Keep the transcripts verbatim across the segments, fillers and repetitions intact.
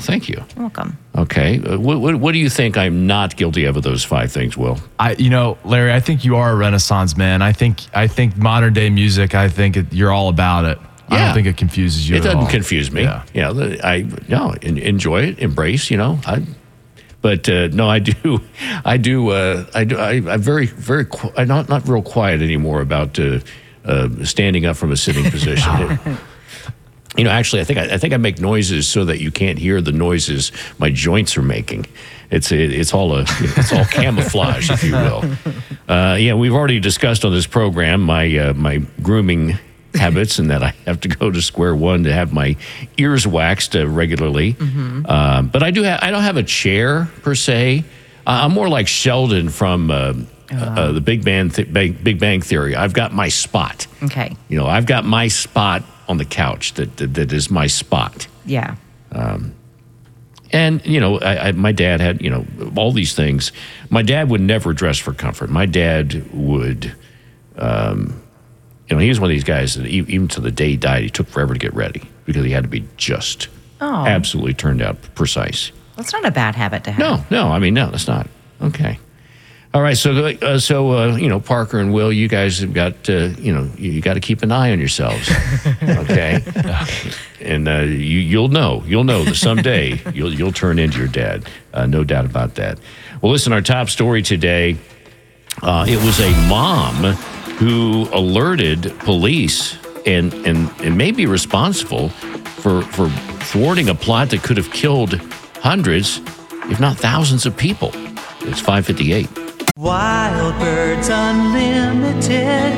thank you. You're welcome. Okay. Uh, what, what, what do you think I'm not guilty of of those five things, Will? I, you know, Larry, I think you are a Renaissance man. I think, I think modern day music. I think it, you're all about it. Yeah. I don't think it confuses you. It at doesn't all. confuse me. Yeah. You know, the, I no en- enjoy it, embrace. You know, I. But uh, no, I do, I do, uh, I do. I, I'm very, very. Qu- I'm not not real quiet anymore about uh, uh, standing up from a sitting position. It, you know, actually, I think I, I think I make noises so that you can't hear the noises my joints are making. It's it, it's all a it's all camouflage, if you will. Uh, yeah, we've already discussed on this program my uh, my grooming habits, and that I have to go to square one to have my ears waxed uh, regularly. Mm-hmm. Uh, but I do ha- I don't have a chair per se. Uh, I'm more like Sheldon from uh, uh, uh, the Big Bang th- Big, Big Bang Theory. I've got my spot. Okay. You know, I've got my spot on the couch that that, that is my spot. Yeah. Um, and, you know, I, I, my dad had, you know, all these things. My dad would never dress for comfort. My dad would, um, you know, he was one of these guys that e- even to the day he died, he took forever to get ready because he had to be just Oh. absolutely turned out precise. That's not a bad habit to have. No, no, I mean, no, that's not. Okay. All right, so, uh, so uh, you know, Parker and Will, you guys have got, uh, you know, you, you got to keep an eye on yourselves, okay? and uh, you, you'll know, you'll know that someday you'll you'll turn into your dad, uh, no doubt about that. Well, listen, our top story today, uh, it was a mom who alerted police and and and may be responsible for for thwarting a plot that could have killed hundreds, if not thousands, of people. It's five fifty-eight. Wild Birds Unlimited.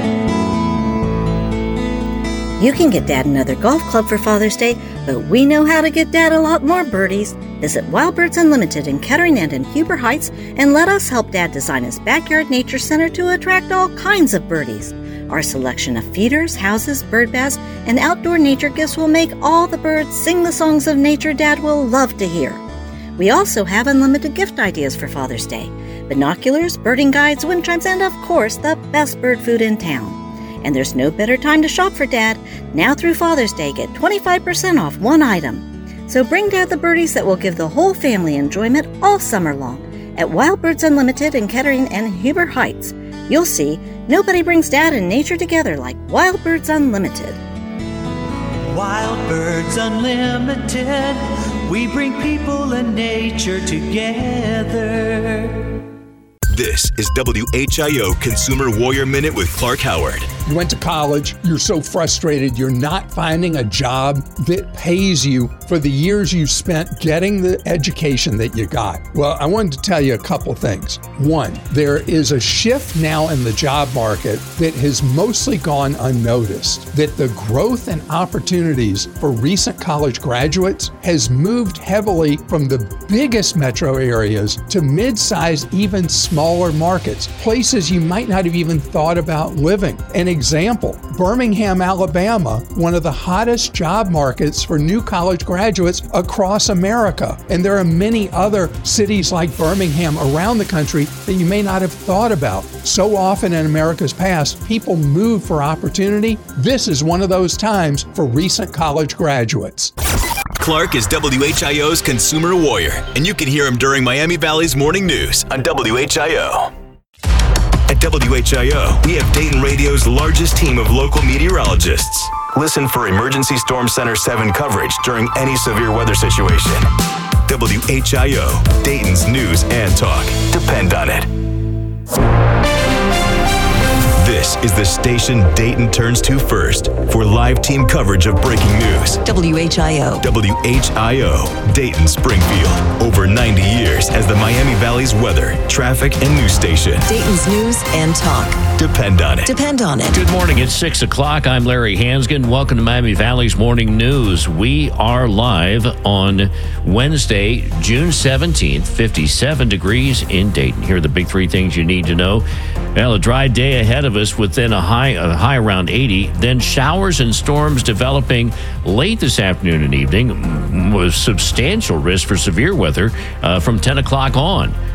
You can get Dad another golf club for Father's Day, but we know how to get Dad a lot more birdies. Visit Wild Birds Unlimited in Kettering and in Huber Heights and let us help Dad design his backyard nature center to attract all kinds of birdies. Our selection of feeders, houses, bird baths, and outdoor nature gifts will make all the birds sing the songs of nature Dad will love to hear. We also have unlimited gift ideas for Father's Day. Binoculars, birding guides, wind chimes, and of course, the best bird food in town. And there's no better time to shop for Dad. Now through Father's Day, get twenty-five percent off one item. So bring Dad the birdies that will give the whole family enjoyment all summer long. At Wild Birds Unlimited in Kettering and Huber Heights, you'll see nobody brings Dad and nature together like Wild Birds Unlimited. Wild Birds Unlimited. We bring people and nature together. This is W H I O Consumer Warrior Minute with Clark Howard. You went to college, you're so frustrated, you're not finding a job that pays you for the years you spent getting the education that you got. Well, I wanted to tell you a couple things. One, there is a shift now in the job market that has mostly gone unnoticed, that the growth and opportunities for recent college graduates has moved heavily from the biggest metro areas to mid-sized, even smaller markets, places you might not have even thought about living. An example, Birmingham, Alabama, one of the hottest job markets for new college graduates across America. And there are many other cities like Birmingham around the country that you may not have thought about. So often in America's past, people move for opportunity. This is one of those times for recent college graduates. Clark is W H I O's Consumer Warrior, and you can hear him during Miami Valley's Morning News on W H I O. At W H I O, we have Dayton Radio's largest team of local meteorologists. Listen for Emergency Storm Center seven coverage during any severe weather situation. W H I O, Dayton's news and talk. Depend on it. This is the station Dayton turns to first for live team coverage of breaking news. W H I O. W H I O, Dayton Springfield. Over ninety years as the Miami Valley's weather, traffic, and news station. Dayton's news and talk. Depend on it. Depend on it. Good morning. It's six o'clock. I'm Larry Hansgen. Welcome to Miami Valley's Morning News. We are live on Wednesday, June seventeenth, fifty-seven degrees in Dayton. Here are the big three things you need to know. Well, a dry day ahead of us within a high, a high around eighty. Then showers and storms developing late this afternoon and evening with substantial risk for severe weather uh, from ten o'clock on.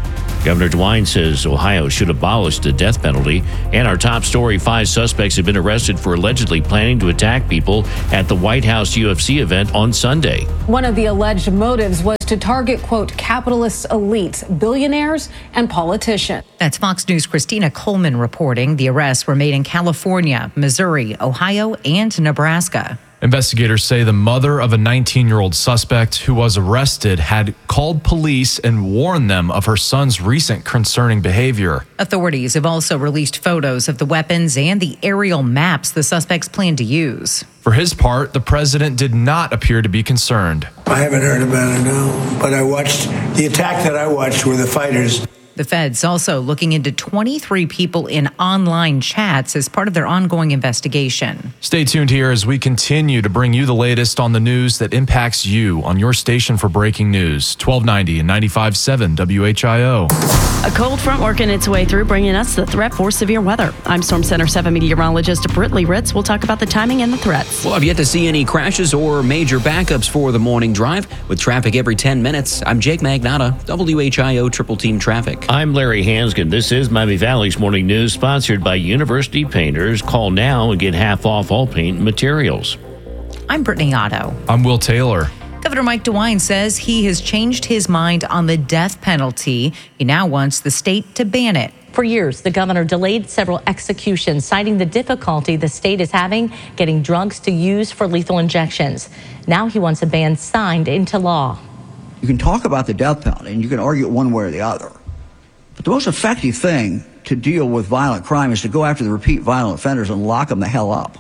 Governor DeWine says Ohio should abolish the death penalty. And our top story, five suspects have been arrested for allegedly planning to attack people at the White House U F C event on Sunday. One of the alleged motives was to target, quote, capitalist elites, billionaires, and politicians. That's Fox News' Christina Coleman reporting. The arrests were made in California, Missouri, Ohio, and Nebraska. Investigators say the mother of a nineteen-year-old suspect who was arrested had called police and warned them of her son's recent concerning behavior. Authorities have also released photos of the weapons and the aerial maps the suspects plan to use. For his part, the president did not appear to be concerned. I haven't heard about it, no. But I watched, the attack that I watched were the fighters. The feds also looking into twenty-three people in online chats as part of their ongoing investigation. Stay tuned here as we continue to bring you the latest on the news that impacts you on your station for breaking news. twelve ninety and ninety-five point seven W H I O. A cold front working its way through, bringing us the threat for severe weather. I'm Storm Center seven meteorologist Britley Ritz. We'll talk about the timing and the threats. Well, I've yet to see any crashes or major backups for the morning drive with traffic every ten minutes. I'm Jake Magnotta, W H I O Triple Team Traffic. I'm Larry Hanskin. This is Miami Valley's Morning News, sponsored by University Painters. Call now and get half off all paint materials. I'm Brittany Otto. I'm Will Taylor. Governor Mike DeWine says he has changed his mind on the death penalty. He now wants the state to ban it. For years, the governor delayed several executions, citing the difficulty the state is having getting drugs to use for lethal injections. Now he wants a ban signed into law. You can talk about the death penalty, and you can argue it one way or the other. But the most effective thing to deal with violent crime is to go after the repeat violent offenders and lock them the hell up.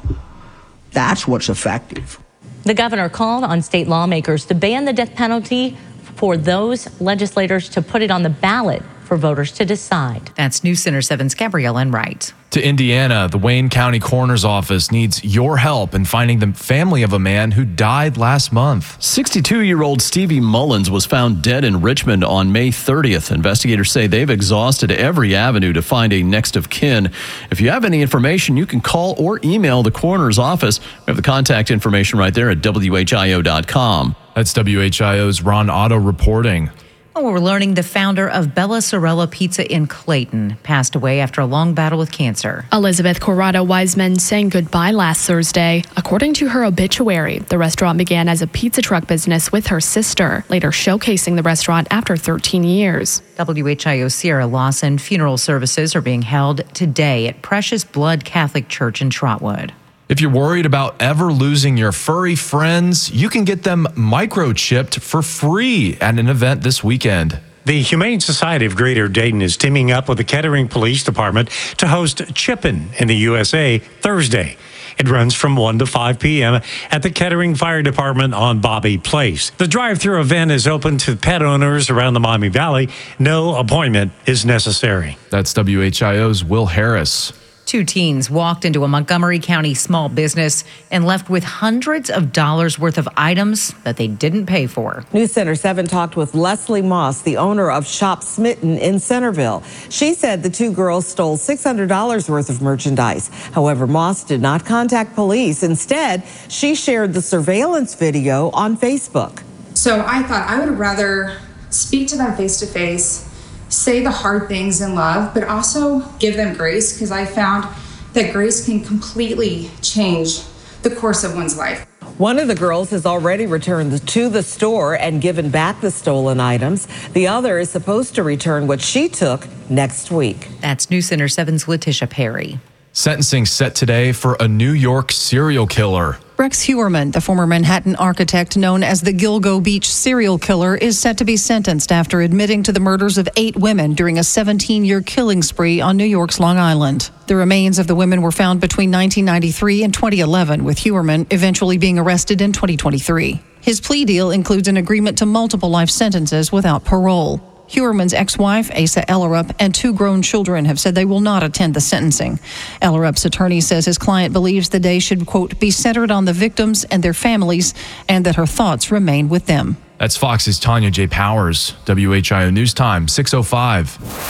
That's what's effective. The governor called on state lawmakers to ban the death penalty for those legislators to put it on the ballot for voters to decide. That's News Center seven's Gabrielle Enright. To Indiana, the Wayne County Coroner's Office needs your help in finding the family of a man who died last month. sixty-two-year-old Stevie Mullins was found dead in Richmond on May thirtieth. Investigators say they've exhausted every avenue to find a next of kin. If you have any information, you can call or email the coroner's office. We have the contact information right there at W H I O dot com. That's W H I O's Ron Otto reporting. Oh, we're learning the founder of Bella Sorella Pizza in Clayton passed away after a long battle with cancer. Elizabeth Corrado Wiseman sang goodbye last Thursday. According to her obituary, the restaurant began as a pizza truck business with her sister, later showcasing the restaurant after thirteen years. W H I O Sierra Lawson funeral services are being held today at Precious Blood Catholic Church in Trotwood. If you're worried about ever losing your furry friends, you can get them microchipped for free at an event this weekend. The Humane Society of Greater Dayton is teaming up with the Kettering Police Department to host Chippin' in the U S A Thursday. It runs from one to five p.m. at the Kettering Fire Department on Bobby Place. The drive-through event is open to pet owners around the Miami Valley. No appointment is necessary. That's W H I O's Will Harris. Two teens walked into a Montgomery County small business and left with hundreds of dollars worth of items that they didn't pay for. News Center seven talked with Leslie Moss, the owner of Shop Smitten in Centerville. She said the two girls stole six hundred dollars worth of merchandise. However, Moss did not contact police. Instead, she shared the surveillance video on Facebook. So I thought I would rather speak to them face to face, say the hard things in love, but also give them grace, because I found that grace can completely change the course of one's life. One of the girls has already returned to the store and given back the stolen items. The other is supposed to return what she took next week. That's News Center seven's Letitia Perry. Sentencing set today for a New York serial killer. Rex Heuermann, the former Manhattan architect known as the Gilgo Beach serial killer, is set to be sentenced after admitting to the murders of eight women during a seventeen-year killing spree on New York's Long Island. The remains of the women were found between nineteen ninety-three and twenty eleven, with Heuermann eventually being arrested in twenty twenty-three. His plea deal includes an agreement to multiple life sentences without parole. Heuermann's ex-wife, Asa Ellerup, and two grown children have said they will not attend the sentencing. Ellerup's attorney says his client believes the day should, quote, be centered on the victims and their families, and that her thoughts remain with them. That's Fox's Tanya J. Powers. W H I O News Time, six oh five.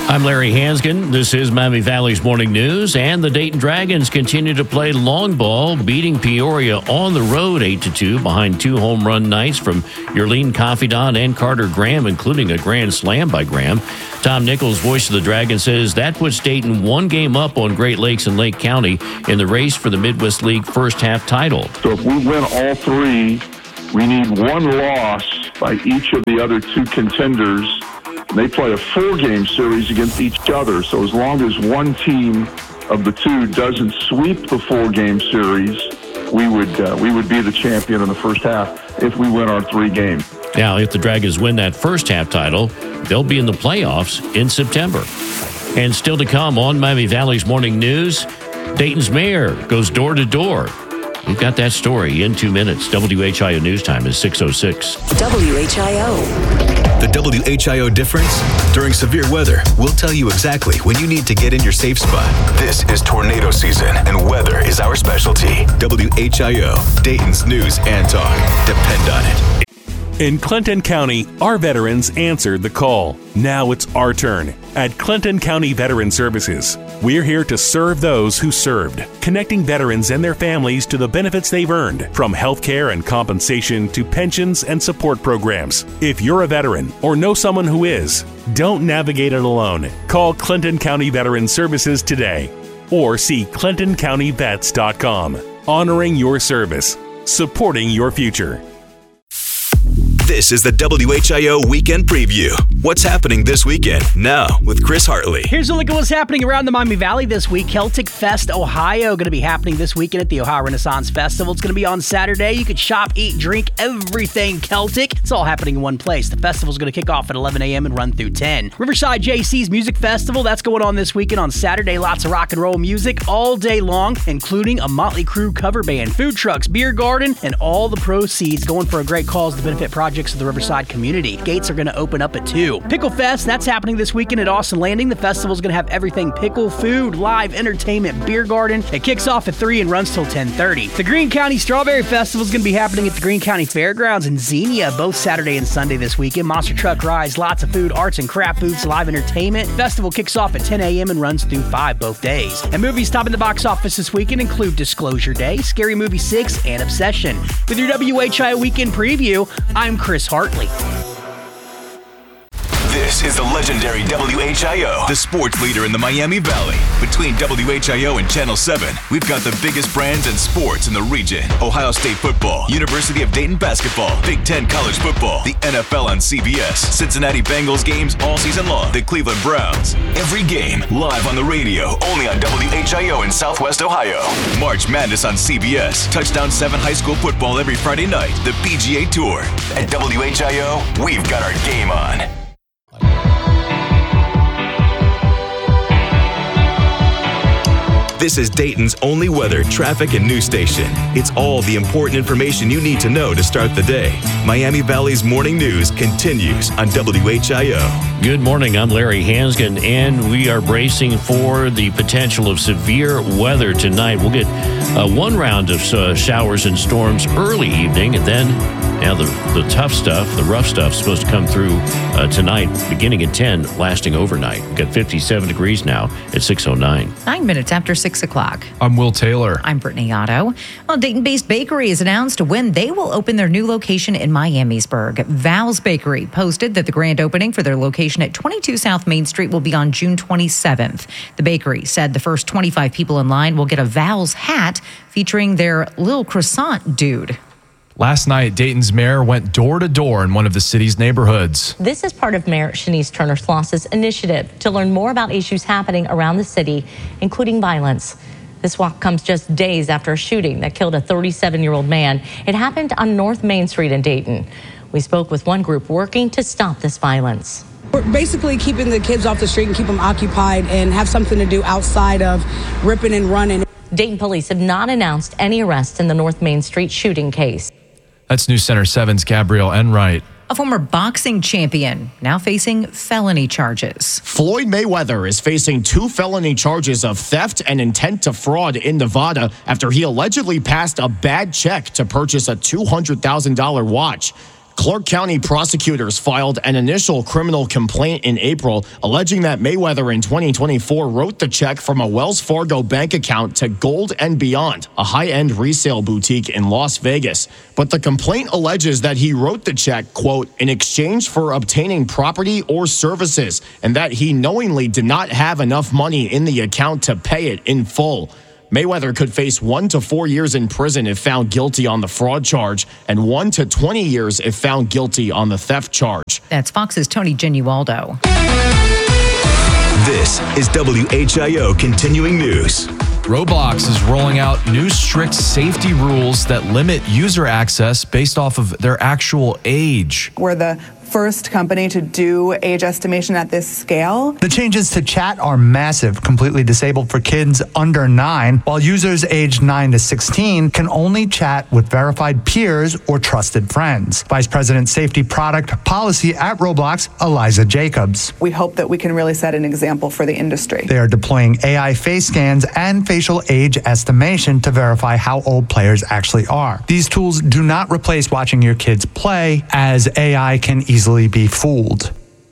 I'm Larry Hansgen. This is Miami Valley's Morning News, and the Dayton Dragons continue to play long ball, beating Peoria on the road eight to two behind two home run nights from Yerlene Confidant and Carter Graham, including a grand slam by Graham. Tom Nichols, voice of the Dragons, says that puts Dayton one game up on Great Lakes and Lake County in the race for the Midwest League first half title. So if we win all three, we need one loss by each of the other two contenders. They play a four-game series against each other, so as long as one team of the two doesn't sweep the four-game series, we would uh, we would be the champion in the first half if we win our three games. Now, if the Dragons win that first half title, they'll be in the playoffs in September. And still to come on Miami Valley's Morning News, Dayton's mayor goes door to door. We've got that story in two minutes. W H I O News Time is six oh six. W H I O. The W H I O difference? During severe weather, we'll tell you exactly when you need to get in your safe spot. This is tornado season, and weather is our specialty. W H I O, Dayton's news and talk. Depend on it. In Clinton County, our veterans answered the call. Now it's our turn. At Clinton County Veteran Services, we're here to serve those who served, connecting veterans and their families to the benefits they've earned, from health care and compensation to pensions and support programs. If you're a veteran or know someone who is, don't navigate it alone. Call Clinton County Veteran Services today or see clinton county vets dot com. Honoring your service, supporting your future. This is the W H I O Weekend Preview. What's happening this weekend? Now with Chris Hartley. Here's a look at what's happening around the Miami Valley this week. Celtic Fest Ohio going to be happening this weekend at the Ohio Renaissance Festival. It's going to be on Saturday. You can shop, eat, drink, everything Celtic. It's all happening in one place. The festival's going to kick off at eleven a.m. and run through ten. Riverside J C's Music Festival, that's going on this weekend on Saturday. Lots of rock and roll music all day long, including a Motley Crue cover band, food trucks, beer garden, and all the proceeds going for a great cause to benefit projects of the Riverside community. Gates are going to open up at two. Pickle Fest, that's happening this weekend at Austin Landing. The festival's going to have everything pickle, food, live entertainment, beer garden. It kicks off at three and runs till ten thirty. The Greene County Strawberry Festival is going to be happening at the Greene County Fairgrounds in Xenia both Saturday and Sunday this weekend. Monster truck rides, lots of food, arts and craft booths, live entertainment. Festival kicks off at ten a.m. and runs through five both days. And movies topping the box office this weekend include Disclosure Day, Scary Movie six, and Obsession. With your W H I O Weekend Preview, I'm Chris Hartley. This is the legendary W H I O, the sports leader in the Miami Valley. Between W H I O and Channel seven, we've got the biggest brands and sports in the region. Ohio State football, University of Dayton basketball, Big Ten college football, the N F L on C B S, Cincinnati Bengals games all season long, the Cleveland Browns. Every game live on the radio, only on W H I O in Southwest Ohio. March Madness on C B S, Touchdown seven high school football every Friday night, the P G A Tour. At W H I O, we've got our game on. This is Dayton's only weather, traffic, and news station. It's all the important information you need to know to start the day. Miami Valley's Morning News continues on W H I O. Good morning. I'm Larry Hansgen, and we are bracing for the potential of severe weather tonight. We'll get uh, one round of uh, showers and storms early evening, and then now the, the tough stuff, the rough stuff, is supposed to come through uh, tonight, beginning at ten, lasting overnight. We've got fifty-seven degrees now at six oh nine. Nine minutes after six o'clock. I'm Will Taylor. I'm Brittany Otto. Well, Dayton-based Bakery has announced when they will open their new location in Miamisburg. Val's Bakery posted that the grand opening for their location at twenty-two South Main Street will be on June twenty-seventh. The bakery said the first twenty-five people in line will get a Val's hat featuring their Lil Croissant dude. Last night, Dayton's mayor went door to door in one of the city's neighborhoods. This is part of Mayor Shanice Turner Sloss's initiative to learn more about issues happening around the city, including violence. This walk comes just days after a shooting that killed a thirty-seven-year-old man. It happened on North Main Street in Dayton. We spoke with one group working to stop this violence. We're basically keeping the kids off the street and keep them occupied and have something to do outside of ripping and running. Dayton police have not announced any arrests in the North Main Street shooting case. That's News Center seven's Gabrielle Enright. A former boxing champion now facing felony charges. Floyd Mayweather is facing two felony charges of theft and intent to fraud in Nevada after he allegedly passed a bad check to purchase a two hundred thousand dollars watch. Clark County prosecutors filed an initial criminal complaint in April alleging that Mayweather in twenty twenty-four wrote the check from a Wells Fargo bank account to Gold and Beyond, a high-end resale boutique in Las Vegas. But the complaint alleges that he wrote the check, quote, in exchange for obtaining property or services, and that he knowingly did not have enough money in the account to pay it in full. Mayweather could face one to four years in prison if found guilty on the fraud charge and one to twenty years if found guilty on the theft charge. That's Fox's Tony Genualdo. This is W H I O Continuing News. Roblox is rolling out new strict safety rules that limit user access based off of their actual age. We're the first company to do age estimation at this scale. The changes to chat are massive, completely disabled for kids under nine, while users aged nine to sixteen can only chat with verified peers or trusted friends. Vice President Safety Product Policy at Roblox, Eliza Jacobs. We hope that we can really set an example for the industry. They are deploying A I face scans and facial age estimation to verify how old players actually are. These tools do not replace watching your kids play, as A I can easily be fooled.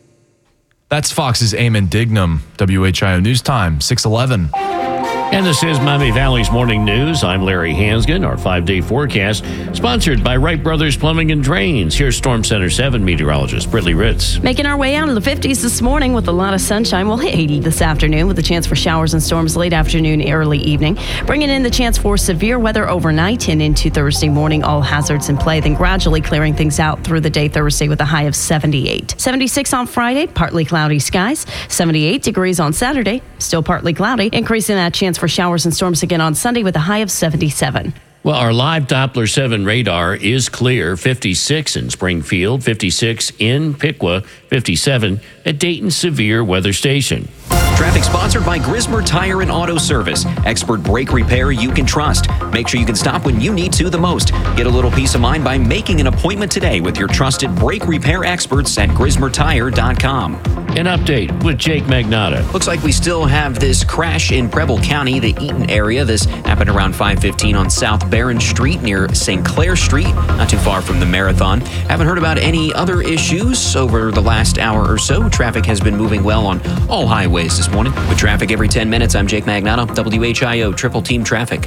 That's Fox's Eamon Dignam. W H I O News Time, six eleven. And this is Miami Valley's Morning News. I'm Larry Hansgen. Our five-day forecast sponsored by Wright Brothers Plumbing and Drains. Here's Storm Center seven meteorologist Brittany Ritz. Making our way out of the fifties this morning with a lot of sunshine. We'll hit eighty this afternoon with a chance for showers and storms late afternoon, early evening. Bringing in the chance for severe weather overnight and into Thursday morning. All hazards in play, then gradually clearing things out through the day Thursday with a high of seventy-eight. seventy-six on Friday, partly cloudy skies. seventy-eight degrees on Saturday, still partly cloudy. Increasing that chance for showers and storms again on Sunday with a high of seventy-seven. Well, our live Doppler seven radar is clear. fifty-six in Springfield, fifty-six in Piqua, fifty-seven at Dayton Severe Weather Station. Traffic sponsored by Grismer Tire and Auto Service. Expert brake repair you can trust. Make sure you can stop when you need to the most. Get a little peace of mind by making an appointment today with your trusted brake repair experts at grismer tire dot com. An update with Jake Magnotta. Looks like we still have this crash in Preble County, the Eaton area. This happened around five fifteen on South Barron Street near Saint Clair Street, not too far from the Marathon. Haven't heard about any other issues over the last hour or so. Traffic has been moving well on all highways this morning. With traffic every ten minutes, I'm Jake Magnotta, W H I O Triple Team Traffic.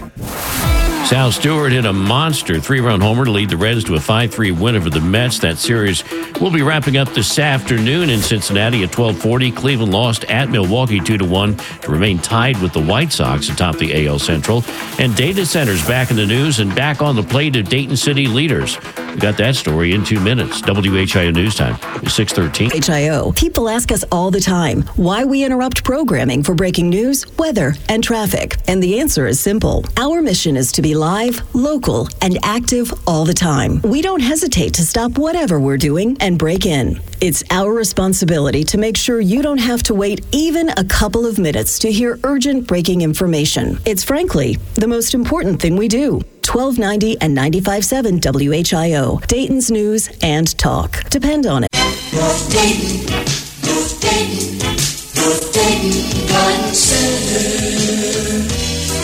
Sal Stewart hit a monster three-run homer to lead the Reds to a five three win over the Mets. That series will be wrapping up this afternoon in Cincinnati at twelve forty. Cleveland lost at Milwaukee two to one to remain tied with the White Sox atop the A L Central. And data centers back in the news and back on the plate of Dayton City leaders. We got that story in two minutes. W H I O News Time is six thirteen. H I O. People ask us all the time why we interrupt programming for breaking news, weather, and traffic. And the answer is simple. Our mission is to be live, local, and active all the time. We don't hesitate to stop whatever we're doing and break in. It's our responsibility to make sure you don't have to wait even a couple of minutes to hear urgent breaking information. It's frankly the most important thing we do. twelve ninety and ninety-five point seven W H I O, Dayton's news and talk. Depend on it. North Dayton, North Dayton, North Dayton Garden Center.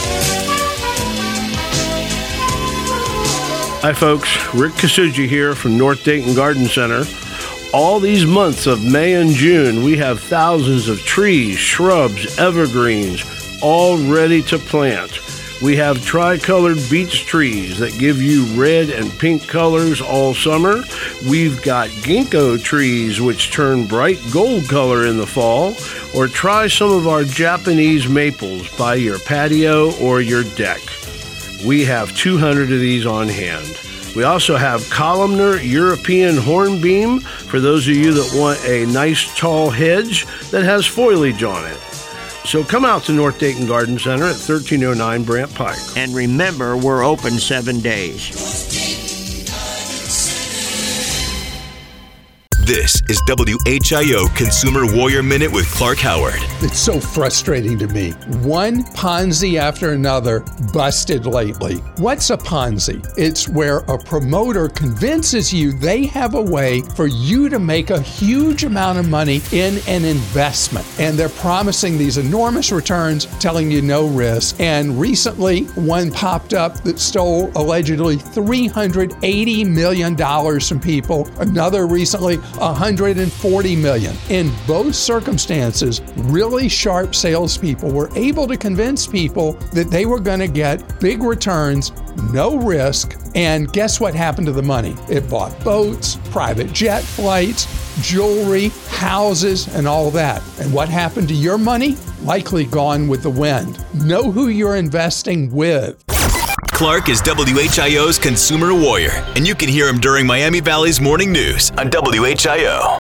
Hi folks, Rick Kasuji here from North Dayton Garden Center. All these months of May and June, we have thousands of trees, shrubs, evergreens, all ready to plant. We have tricolored beech trees that give you red and pink colors all summer. We've got ginkgo trees which turn bright gold color in the fall. Or try some of our Japanese maples by your patio or your deck. We have two hundred of these on hand. We also have columnar European hornbeam for those of you that want a nice tall hedge that has foliage on it. So come out to North Dayton Garden Center at thirteen oh nine Brant Pike. And remember, we're open seven days. This is W H I O Consumer Warrior Minute with Clark Howard. It's so frustrating to me. One Ponzi after another busted lately. What's a Ponzi? It's where a promoter convinces you they have a way for you to make a huge amount of money in an investment. And they're promising these enormous returns, telling you no risk. And recently, one popped up that stole allegedly three hundred eighty million dollars from people. Another recently, one hundred forty million dollars. In both circumstances, really sharp salespeople were able to convince people that they were going to get big returns, no risk, and guess what happened to the money? It bought boats, private jet flights, jewelry, houses, and all that. And what happened to your money? Likely gone with the wind. Know who you're investing with. Clark is W H I O's Consumer Warrior, and you can hear him during Miami Valley's Morning News on W H I O.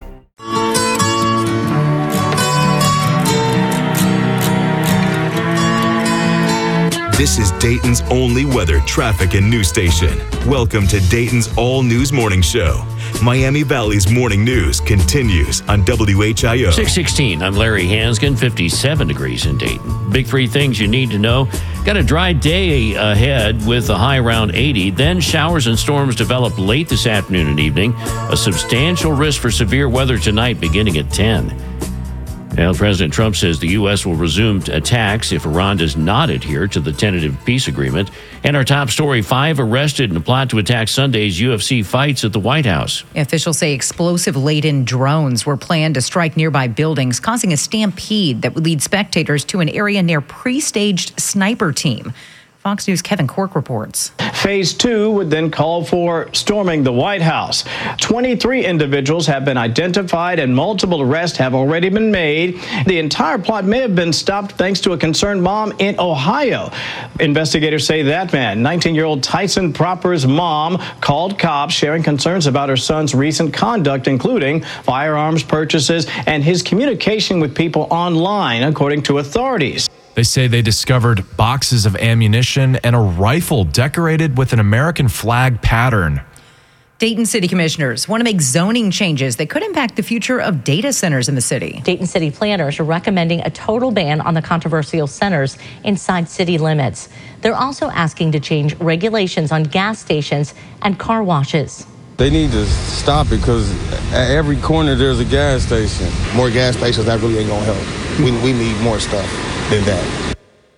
This is Dayton's only weather, traffic, and news station. Welcome to Dayton's All News Morning Show. Miami Valley's Morning News continues on W H I O. six sixteen, I'm Larry Hansgen, fifty-seven degrees in Dayton. Big three things you need to know. Got a dry day ahead with a high around eighty. Then showers and storms develop late this afternoon and evening. A substantial risk for severe weather tonight beginning at ten. Now, President Trump says the U S will resume attacks if Iran does not adhere to the tentative peace agreement. And our top story, five arrested in a plot to attack Sunday's U F C fights at the White House. Officials say explosive-laden drones were planned to strike nearby buildings, causing a stampede that would lead spectators to an area near pre-staged sniper team. Fox News' Kevin Cork reports. Phase two would then call for storming the White House. twenty-three individuals have been identified and multiple arrests have already been made. The entire plot may have been stopped thanks to a concerned mom in Ohio. Investigators say that man, nineteen-year-old Tyson Proper's mom, called cops sharing concerns about her son's recent conduct, including firearms purchases and his communication with people online, according to authorities. They say they discovered boxes of ammunition and a rifle decorated with an American flag pattern. Dayton City Commissioners want to make zoning changes that could impact the future of data centers in the city. Dayton City planners are recommending a total ban on the controversial centers inside city limits. They're also asking to change regulations on gas stations and car washes. They need to stop it because at every corner there's a gas station. More gas stations, that really ain't going to help. We, we need more stuff than that.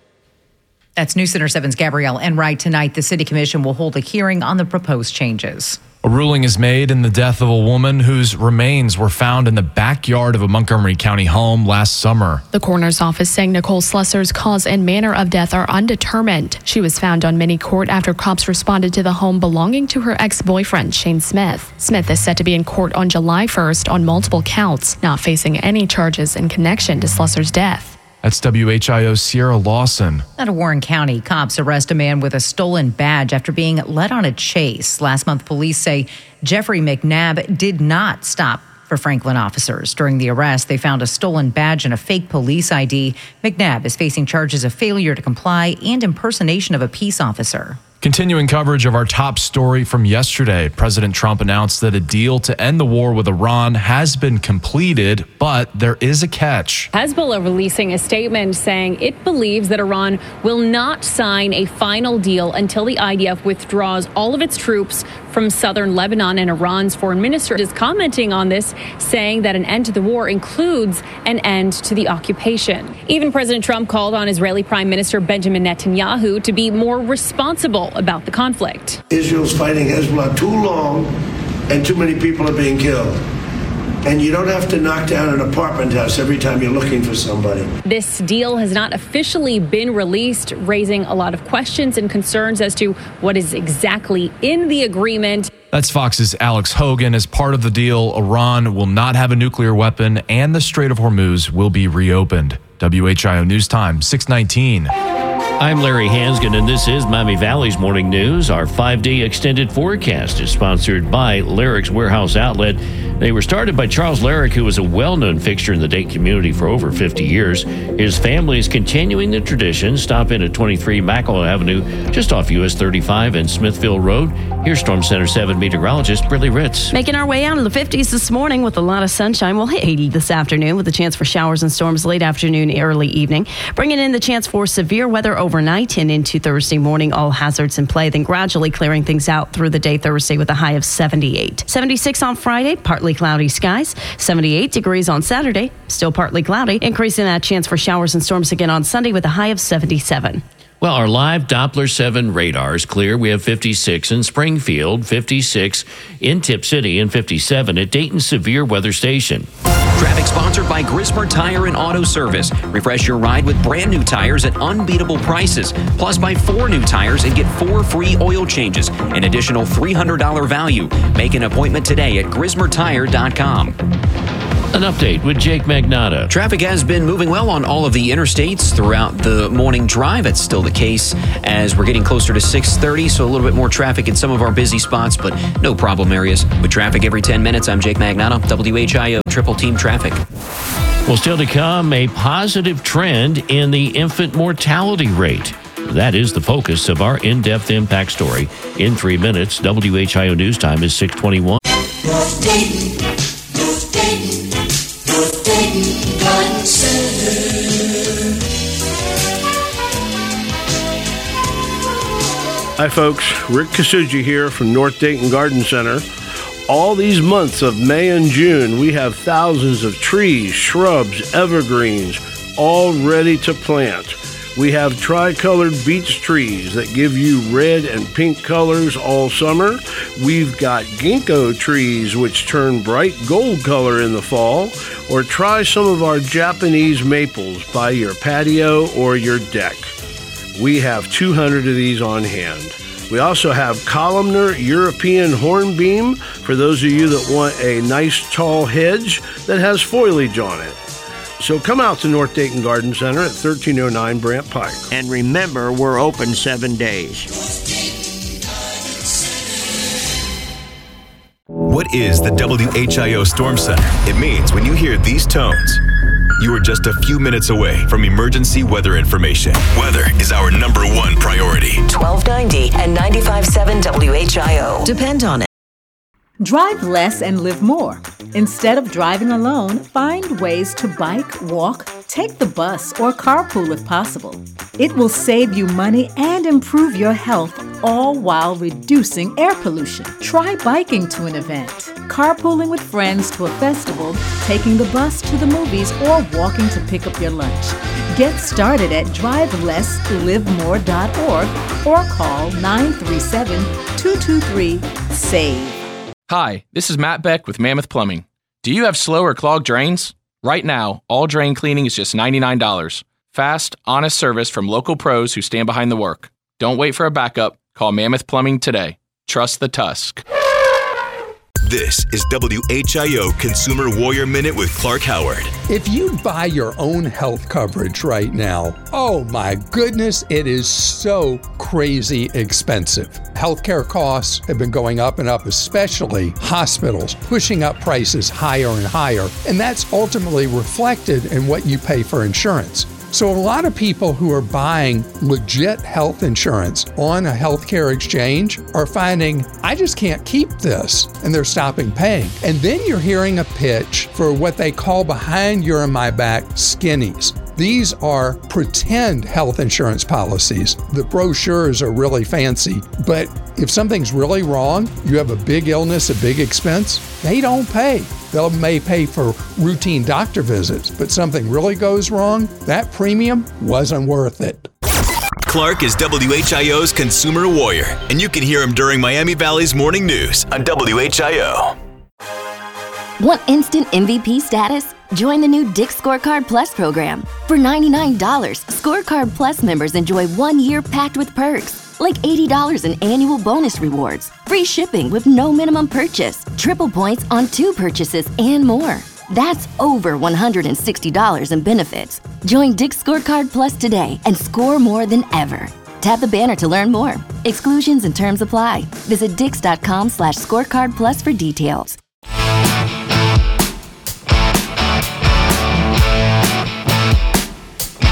That's News Center seven's Gabrielle Enright. Tonight, the City Commission will hold a hearing on the proposed changes. A ruling is made in the death of a woman whose remains were found in the backyard of a Montgomery County home last summer. The coroner's office saying Nicole Slessor's cause and manner of death are undetermined. She was found on mini court after cops responded to the home belonging to her ex-boyfriend, Shane Smith. Smith is set to be in court on July first on multiple counts, not facing any charges in connection to Slessor's death. That's W H I O's Sierra Lawson. Out of Warren County, cops arrest a man with a stolen badge after being led on a chase. Last month, police say Jeffrey McNabb did not stop for Franklin officers. During the arrest, they found a stolen badge and a fake police I D. McNabb is facing charges of failure to comply and impersonation of a peace officer. Continuing coverage of our top story from yesterday, President Trump announced that a deal to end the war with Iran has been completed, but there is a catch. Hezbollah releasing a statement saying it believes that Iran will not sign a final deal until the I D F withdraws all of its troops from southern Lebanon. And Iran's foreign minister is commenting on this, saying that an end to the war includes an end to the occupation. Even President Trump called on Israeli Prime Minister Benjamin Netanyahu to be more responsible about the conflict. Israel's fighting Hezbollah too long and too many people are being killed. And you don't have to knock down an apartment house every time you're looking for somebody. This deal has not officially been released, raising a lot of questions and concerns as to what is exactly in the agreement. That's Fox's Alex Hogan. As part of the deal, Iran will not have a nuclear weapon and the Strait of Hormuz will be reopened. W H I O News Time, six nineteen. I'm Larry Hansgen, and this is Miami Valley's Morning News. Our five-day extended forecast is sponsored by Larrick's Warehouse Outlet. They were started by Charles Larrick, who was a well-known fixture in the Dayton community for over fifty years. His family is continuing the tradition. Stop in at twenty-three Mackel Avenue, just off U S thirty-five and Smithville Road. Here's Storm Center seven meteorologist Brittany Ritz. Making our way out of the fifties this morning with a lot of sunshine. We'll hit eighty this afternoon with a chance for showers and storms late afternoon, early evening. Bringing in the chance for severe weather overnight and into Thursday morning. All hazards in play, then gradually clearing things out through the day Thursday with a high of seventy-eight. seventy-six on Friday, partly cloudy skies. seventy-eight degrees on Saturday, still partly cloudy. Increasing that chance for showers and storms again on Sunday with a high of seventy-seven. Well, our live Doppler seven radar is clear. We have fifty-six in Springfield, fifty-six in Tip City, and fifty-seven at Dayton Severe Weather Station. Traffic sponsored by Grismer Tire and Auto Service. Refresh your ride with brand new tires at unbeatable prices. Plus, buy four new tires and get four free oil changes. An additional three hundred dollars value. Make an appointment today at grismer tire dot com. An update with Jake Magnata. Traffic has been moving well on all of the interstates throughout the morning drive. It's still the case as we're getting closer to six thirty, so a little bit more traffic in some of our busy spots, but no problem areas. With traffic every ten minutes, I'm Jake Magnata, W H I O Triple Team Traffic. Well, still to come, a positive trend in the infant mortality rate. That is the focus of our in-depth impact story. In three minutes, W H I O News Time is six twenty-one. North Dayton, North Dayton, North Dayton Garden Center. Hi, folks. Rick Kasuji here from North Dayton Garden Center. All these months of May and June, we have thousands of trees, shrubs, evergreens, all ready to plant. We have tricolored beech trees that give you red and pink colors all summer. We've got ginkgo trees which turn bright gold color in the fall. Or try some of our Japanese maples by your patio or your deck. We have two hundred of these on hand. We also have columnar European hornbeam for those of you that want a nice tall hedge that has foliage on it. So come out to North Dayton Garden Center at thirteen oh nine Brant Pike. And remember, we're open seven days. What is the W H I O Storm Center? It means when you hear these tones, you are just a few minutes away from emergency weather information. Weather is our number one priority. twelve ninety and ninety-five point seven W H I O. Depend on it. Drive less and live more. Instead of driving alone, find ways to bike, walk, take the bus, or carpool if possible. It will save you money and improve your health, all while reducing air pollution. Try biking to an event, carpooling with friends to a festival, taking the bus to the movies, or walking to pick up your lunch. Get started at drive less live more dot org or call nine three seven, two two three, SAVE. Hi, this is Matt Beck with Mammoth Plumbing. Do you have slow or clogged drains? Right now, all drain cleaning is just ninety-nine dollars. Fast, honest service from local pros who stand behind the work. Don't wait for a backup. Call Mammoth Plumbing today. Trust the Tusk. This is W H I O Consumer Warrior Minute with Clark Howard. If you buy your own health coverage right now, oh my goodness, it is so crazy expensive. Healthcare costs have been going up and up, especially hospitals, pushing up prices higher and higher, and that's ultimately reflected in what you pay for insurance. So a lot of people who are buying legit health insurance on a healthcare exchange are finding, I just can't keep this, and they're stopping paying. And then you're hearing a pitch for what they call behind your and my back skinnies. These are pretend health insurance policies. The brochures are really fancy, but if something's really wrong, you have a big illness, a big expense, they don't pay. They may pay for routine doctor visits, but something really goes wrong, that premium wasn't worth it. Clark is W H I O's Consumer Warrior, and you can hear him during Miami Valley's Morning News on W H I O. Want instant M V P status? Join the new Dick's Scorecard Plus program. For ninety-nine dollars, Scorecard Plus members enjoy one year packed with perks, like eighty dollars in annual bonus rewards, free shipping with no minimum purchase, triple points on two purchases, and more. That's over one hundred sixty dollars in benefits. Join Dick's Scorecard Plus today and score more than ever. Tap the banner to learn more. Exclusions and terms apply. Visit dix dot com slash scorecard plus for details.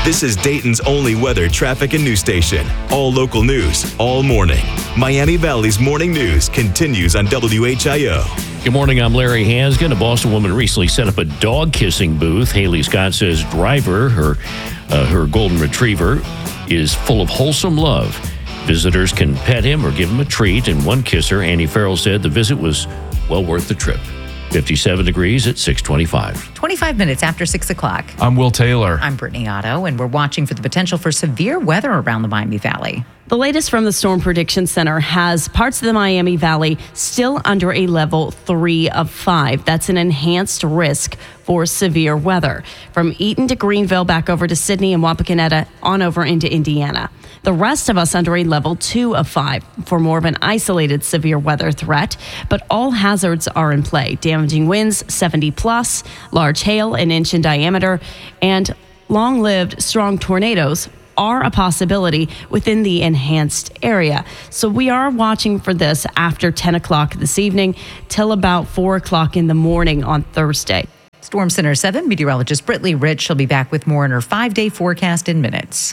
This is Dayton's only weather, traffic, and news station. All local news, all morning. Miami Valley's Morning News continues on W H I O. Good morning, I'm Larry Hansgen. A Boston woman recently set up a dog-kissing booth. Haley Scott says Driver, her, uh, her golden retriever, is full of wholesome love. Visitors can pet him or give him a treat, and one kisser, Annie Farrell, said the visit was well worth the trip. fifty-seven degrees at six twenty-five. twenty-five minutes after six o'clock. I'm Will Taylor. I'm Brittany Otto, and we're watching for the potential for severe weather around the Miami Valley. The latest from the Storm Prediction Center has parts of the Miami Valley still under a level three of five. That's an enhanced risk for severe weather. From Eaton to Greenville, back over to Sydney and Wapakoneta, on over into Indiana. The rest of us under a level two of five for more of an isolated severe weather threat. But all hazards are in play. Damaging winds, seventy plus, large hail, an inch in diameter, and long-lived strong tornadoes are a possibility within the enhanced area. So we are watching for this after ten o'clock this evening till about four o'clock in the morning on Thursday. Storm Center seven meteorologist Brittany Rich. She'll be back with more in her five-day forecast in minutes.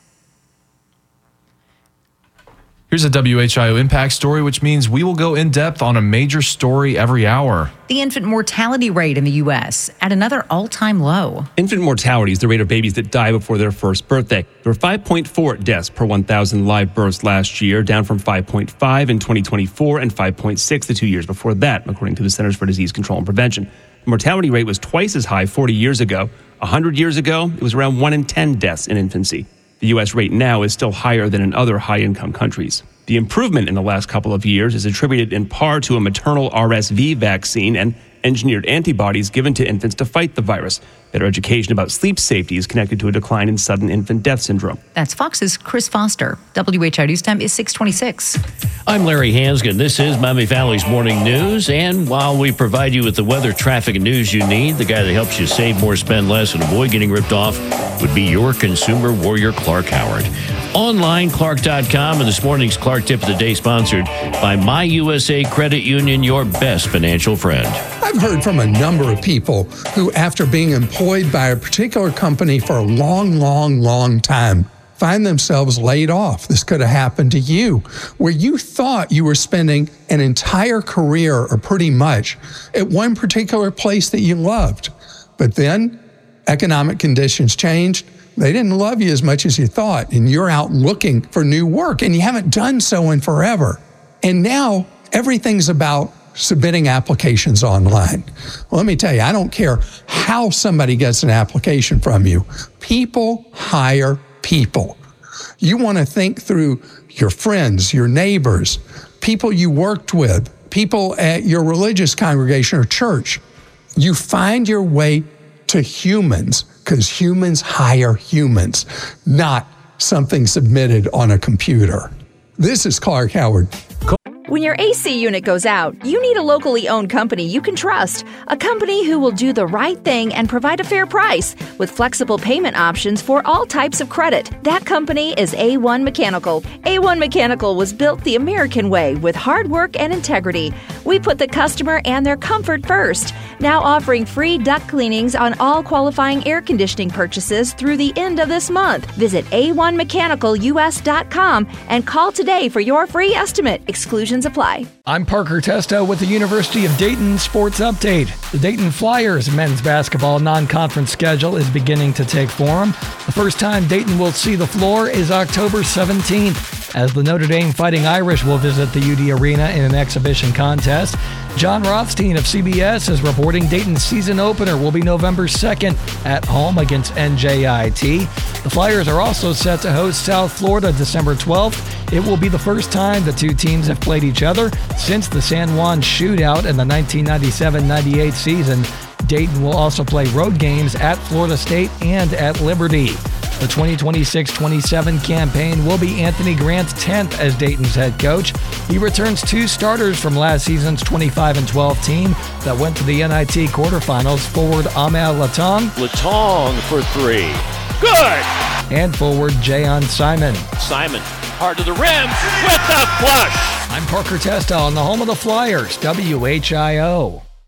Here's a W H I O impact story, which means we will go in depth on a major story every hour. The infant mortality rate in the U S at another all-time low. Infant mortality is the rate of babies that die before their first birthday. There were five point four deaths per one thousand live births last year, down from five point five in twenty twenty-four and five point six the two years before that, according to the Centers for Disease Control and Prevention. The mortality rate was twice as high forty years ago. one hundred years ago, it was around one in ten deaths in infancy. The U S rate now is still higher than in other high-income countries. The improvement in the last couple of years is attributed in part to a maternal R S V vaccine and engineered antibodies given to infants to fight the virus. Better education about sleep safety is connected to a decline in sudden infant death syndrome. That's Fox's Chris Foster. W H I O News Time is six twenty-six. I'm Larry Hansgen. This is Miami Valley's Morning News. And while we provide you with the weather, traffic, and news you need, the guy that helps you save more, spend less, and avoid getting ripped off would be your consumer warrior, Clark Howard. Online, Clark dot com, and this morning's Clark Tip of the Day sponsored by My U S A Credit Union, your best financial friend. I've heard from a number of people who, after being employed by a particular company for a long, long, long time, find themselves laid off. This could have happened to you, where you thought you were spending an entire career, or pretty much, at one particular place that you loved. But then economic conditions changed. They didn't love you as much as you thought, and you're out looking for new work, and you haven't done so in forever. And now everything's about submitting applications online. Well, let me tell you, I don't care how somebody gets an application from you. People hire people. You want to think through your friends, your neighbors, people you worked with, people at your religious congregation or church. You find your way to humans, because humans hire humans, not something submitted on a computer. This is Clark Howard. When your A C unit goes out, you need a locally owned company you can trust. A company who will do the right thing and provide a fair price with flexible payment options for all types of credit. That company is A one Mechanical. A one Mechanical was built the American way with hard work and integrity. We put the customer and their comfort first. Now offering free duct cleanings on all qualifying air conditioning purchases through the end of this month. Visit A one mechanical U S dot com and call today for your free estimate. Exclusions apply. I'm Parker Testo with the University of Dayton Sports Update. The Dayton Flyers men's basketball non-conference schedule is beginning to take form. The first time Dayton will see the floor is October seventeenth, as the Notre Dame Fighting Irish will visit the U D Arena in an exhibition contest. John Rothstein of C B S is reporting Dayton's season opener will be November second at home against N J I T. The Flyers are also set to host South Florida December twelfth. It will be the first time the two teams have played each other since the San Juan shootout in the nineteen ninety-seven ninety-eight season. Dayton will also play road games at Florida State and at Liberty. The twenty twenty-six twenty-seven campaign will be Anthony Grant's tenth as Dayton's head coach. He returns two starters from last season's twenty-five and twelve team that went to the N I T quarterfinals. Forward Amal Latong. Latong for three. Good! And forward Jayon Simon. Simon, hard to the rim with the flush. I'm Parker Testa on the home of the Flyers, W H I O.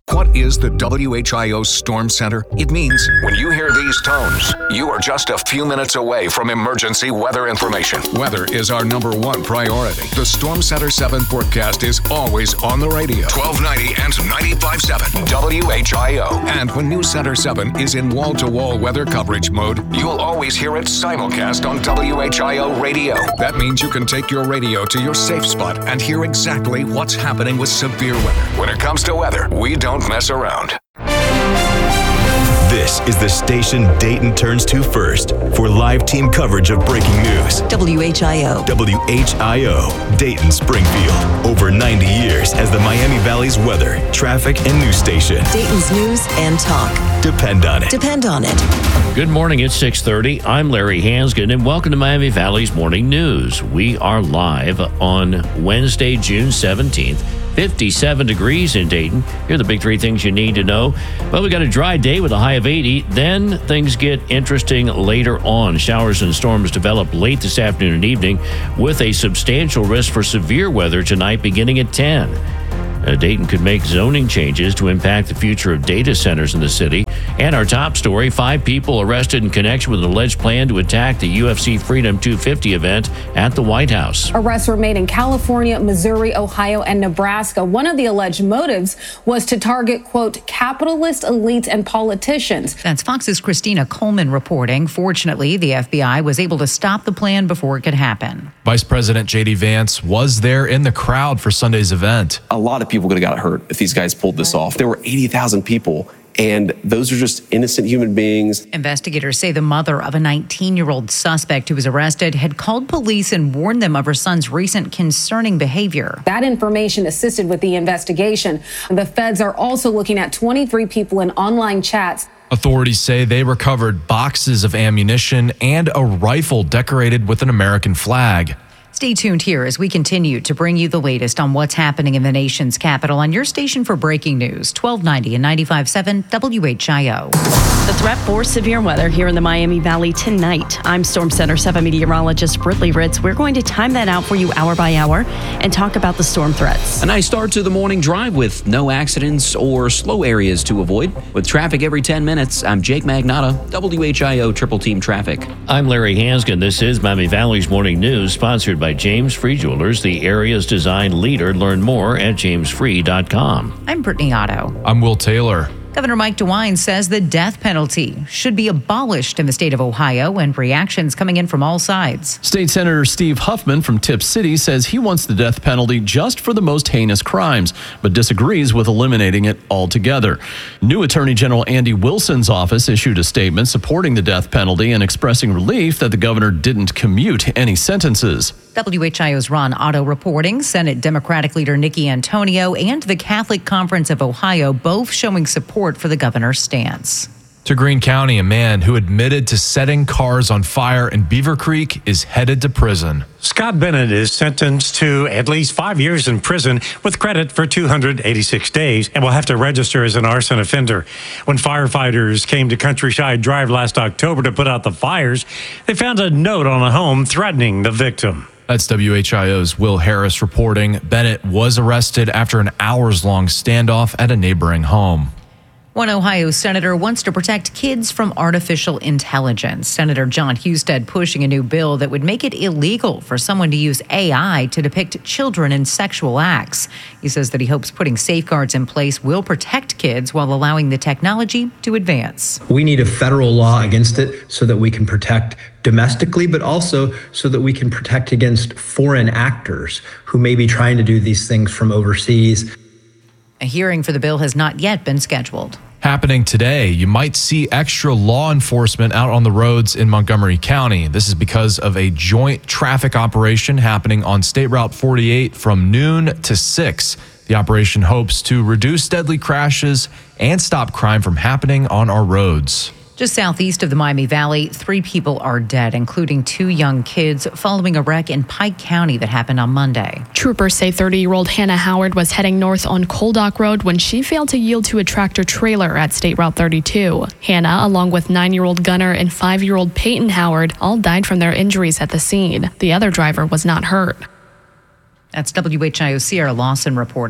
What is the W H I O Storm Center? It means when you hear these tones, you are just a few minutes away from emergency weather information. Weather is our number one priority. The Storm Center seven forecast is always on the radio. twelve ninety and ninety-five point seven W H I O. And when News Center seven is in wall-to-wall weather coverage mode, you'll always hear it simulcast on W H I O radio. That means you can take your radio to your safe spot and hear exactly what's happening with severe weather. When it comes to weather, we don't mess around. This is the station Dayton turns to first for live team coverage of breaking news. W H I O. W H I O, Dayton Springfield. Over ninety years as the Miami Valley's weather, traffic, and news station. Dayton's news and talk. Depend on it. Depend on it. Good morning, it's six thirty. I'm Larry Hansgen, and welcome to Miami Valley's Morning News. We are live on Wednesday, June seventeenth. fifty-seven degrees in Dayton. Here are the big three things you need to know. Well, we got a dry day with a high of eighty. Then things get interesting later on. Showers and storms develop late this afternoon and evening with a substantial risk for severe weather tonight beginning at ten. Uh, Dayton could make zoning changes to impact the future of data centers in the city. And our top story, five people arrested in connection with an alleged plan to attack the U F C Freedom two fifty event at the White House. Arrests were made in California, Missouri, Ohio, and Nebraska. One of the alleged motives was to target, quote, capitalist elites and politicians. That's Fox's Christina Coleman reporting. Fortunately, the F B I was able to stop the plan before it could happen. Vice President J D Vance was there in the crowd for Sunday's event. A lot of people could have got hurt if these guys pulled this off. There were eighty thousand people, and those are just innocent human beings. Investigators say the mother of a nineteen-year-old suspect who was arrested had called police and warned them of her son's recent concerning behavior. That information assisted with the investigation. The feds are also looking at twenty-three people in online chats. Authorities say they recovered boxes of ammunition and a rifle decorated with an American flag. Stay tuned here as we continue to bring you the latest on what's happening in the nation's capital on your station for breaking news, twelve ninety and ninety-five point seven W H I O. The threat for severe weather here in the Miami Valley tonight. I'm Storm Center seven meteorologist Britley Ritz. We're going to time that out for you hour by hour and talk about the storm threats. A nice start to the morning drive with no accidents or slow areas to avoid. With traffic every ten minutes, I'm Jake Magnotta, W H I O Triple Team Traffic. I'm Larry Hansgen. This is Miami Valley's Morning News, sponsored by James Free Jewelers, the area's design leader. Learn more at james free dot com. I'm Brittany Otto. I'm Will Taylor. Governor Mike DeWine says the death penalty should be abolished in the state of Ohio, and reactions coming in from all sides. State Senator Steve Huffman from Tip City says he wants the death penalty just for the most heinous crimes, but disagrees with eliminating it altogether. New Attorney General Andy Wilson's office issued a statement supporting the death penalty and expressing relief that the governor didn't commute any sentences. W H I O's Ron Otto reporting. Senate Democratic leader Nikki Antonio and the Catholic Conference of Ohio both showing support for the governor's stance. To Greene County, a man who admitted to setting cars on fire in Beaver Creek is headed to prison. Scott Bennett is sentenced to at least five years in prison with credit for two hundred eighty-six days and will have to register as an arson offender. When firefighters came to Countryside Drive last October to put out the fires, they found a note on a home threatening the victim. That's W H I O's Will Harris reporting. Bennett was arrested after an hours-long standoff at a neighboring home. One Ohio senator wants to protect kids from artificial intelligence. Senator John Husted pushing a new bill that would make it illegal for someone to use A I to depict children in sexual acts. He says that he hopes putting safeguards in place will protect kids while allowing the technology to advance. We need a federal law against it so that we can protect domestically, but also so that we can protect against foreign actors who may be trying to do these things from overseas. A hearing for the bill has not yet been scheduled. Happening today, you might see extra law enforcement out on the roads in Montgomery County. This is because of a joint traffic operation happening on State Route forty-eight from noon to six. The operation hopes to reduce deadly crashes and stop crime from happening on our roads. Just southeast of the Miami Valley, three people are dead, including two young kids, following a wreck in Pike County that happened on Monday. Troopers say thirty-year-old Hannah Howard was heading north on Coal Dock Road when she failed to yield to a tractor trailer at State Route thirty-two. Hannah, along with nine-year-old Gunnar and five-year-old Peyton Howard, all died from their injuries at the scene. The other driver was not hurt. That's W H I O Sierra Lawson reporting.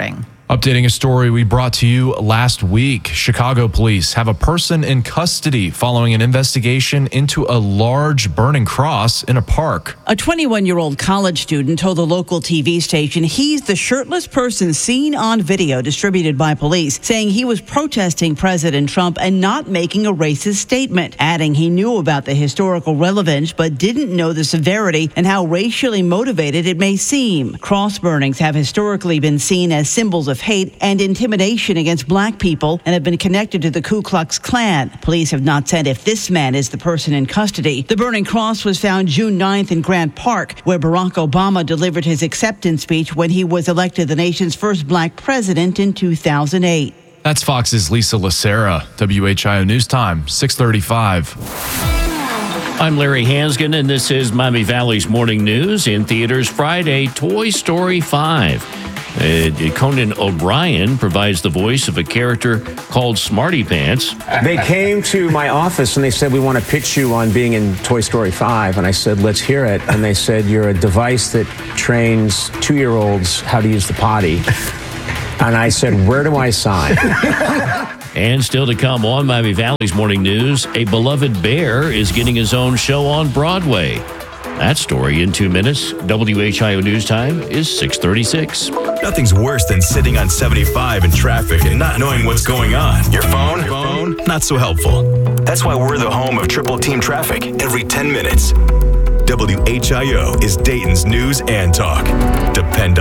Updating a story we brought to you last week. Chicago police have a person in custody following an investigation into a large burning cross in a park. A twenty-one-year-old college student told the local T V station he's the shirtless person seen on video distributed by police, saying he was protesting President Trump and not making a racist statement, adding he knew about the historical relevance but didn't know the severity and how racially motivated it may seem. Cross burnings have historically been seen as symbols of hate and intimidation against black people and have been connected to the Ku Klux Klan. Police have not said if this man is the person in custody. The burning cross was found June ninth in Grant Park, where Barack Obama delivered his acceptance speech when he was elected the nation's first black president in two thousand eight. That's Fox's Lisa Lacera. W H I O News Time, six thirty-five. I'm Larry Hansgen, and this is Miami Valley's Morning News. In theaters Friday, Toy Story five. Uh, Conan O'Brien provides the voice of a character called Smarty Pants. They came to my office and they said, we want to pitch you on being in Toy Story five. And I said, let's hear it. And they said, you're a device that trains two-year-olds how to use the potty. And I said, where do I sign? And still to come on Miami Valley's Morning News, a beloved bear is getting his own show on Broadway. That story in two minutes. W H I O News Time is six thirty-six. Nothing's worse than sitting on seventy-five in traffic and not knowing what's going on. Your phone? Your phone? Not so helpful. That's why we're the home of Triple Team Traffic every ten minutes. W H I O is Dayton's news and talk. Depend